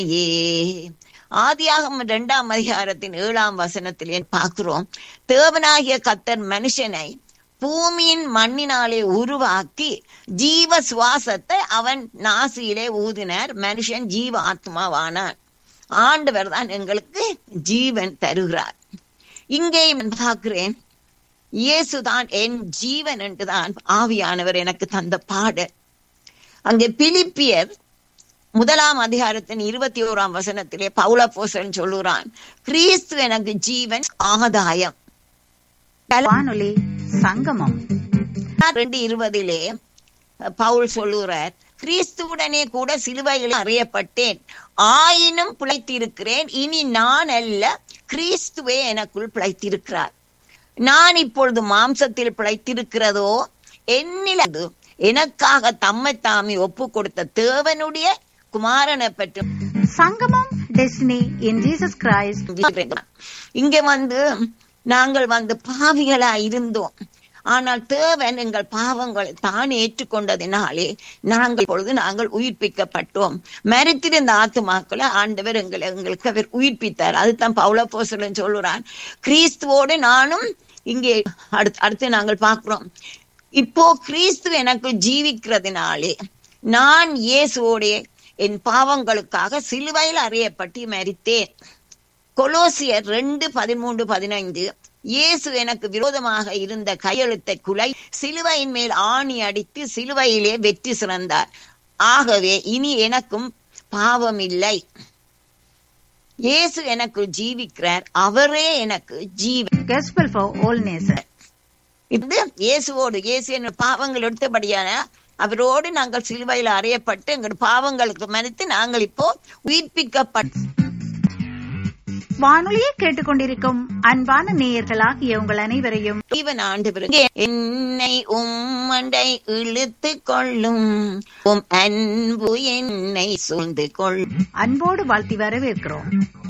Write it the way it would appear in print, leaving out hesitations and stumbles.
ஏ ஆதியாகமம் 2ஆம் அதிகாரத்தின் 7ஆம் வசனத்திலே பார்க்கிறோம். தேவனாகிய கர்த்தர் மனுஷனை பூமியின் மண்ணினாலே உருவாக்கி ஜீவ சுவாசத்தை அவன் நாசியிலே ஊதினார். மனுஷன் ஜீவ ஆத்மாவானான். ஆண்டவர் தான் எங்களுக்கு ஜீவன் தருகிறார். இங்கே பார்க்கிறேன், இயேசுதான் என் ஜீவன் என்றுதான் ஆவியானவர் எனக்கு தந்த பாடல். அங்கே பிலிப்பியர் 1ஆம் அதிகாரத்தின் 21ஆம் வசனத்திலே பவுல் அப்போஸ்தலன் சொல்லுகிறான், கிறிஸ்து எனக்கு ஜீவன் ஆதாயம். வானொலி சங்கமம் 2:20 பவுல் சொல்லுகிறார், கிறிஸ்துவுடனே கூட சிலுவையில் அறையப்பட்டேன், ஆயினும் பிழைத்திருக்கிறேன். இனி நான் அல்ல, கிறிஸ்துவே எனக்குள் பிழைத்திருக்கிறார். நான் இப்பொழுது மாம்சத்தில் பிழைத்திருக்கிறதோ என்னிலது எனக்காக தம்மை தாமே ஒப்பு கொடுத்த தேவனுடைய குமாரனை பற்றி சங்கமம் டெஸ்டினி இன் ஜீசஸ் கிரைஸ்ட். இங்க நாங்கள் பாவிகளா இருந்தோம். ஆனால் தேவன் எங்கள் பாவங்களை தான் ஏற்றுக்கொண்டதினாலே நாங்கள் உயிர்ப்பிக்கப்பட்டோம். மரித்திருந்த ஆத்துமாக்களை ஆண்டவர் எங்களுக்கு அவர் உயிர்ப்பித்தார். அதுதான் பவுல் அப்போஸ்தலன் சொல்லுறான், கிறிஸ்துவோடு நானும் இங்கே அடுத்து நாங்கள் பார்க்கிறோம். இப்போ கிறிஸ்து எனக்கு ஜீவிக்கிறதுனாலே நான் இயேசுவோட என் பாவங்களுக்காக சிலுவையில் அறையப்பட்டு மரித்தேன். கொலோசியர் 2:13-15 இயேசு எனக்கு விரோதமாக இருந்த கையெழுத்தை குலை சிலுவையின் மேல் ஆணி அடித்து சிலுவையிலே வெற்றி சிறந்தார். ஆகவே இனி எனக்கும் பாவம் இல்லை. இயேசு எனக்கு ஜீவிக்கிறார், அவரே எனக்கு ஜீவன். Gospel for all nations. இது இயேசு என் பாவங்கள் எடுத்தபடியான அவரோடு நாங்கள் சிலுவையில் அறையப்பட்டு எங்கள் பாவங்களுக்கு மன்னித்து நாங்கள் இப்போ உயிர்ப்பிக்கப்பட்ட வானொலியை கேட்டுக்கொண்டிருக்கும் அன்பான நேயர்களாகிய உங்கள் அனைவரையும் ஜீவன் ஆண்டவர் என்னை உம்மண்டை இழுத்து கொள்ளும், உம் அன்பு என்னை சூழ்ந்து கொள்ளும். அன்போடு வாழ்த்தி வரவேற்கிறோம்.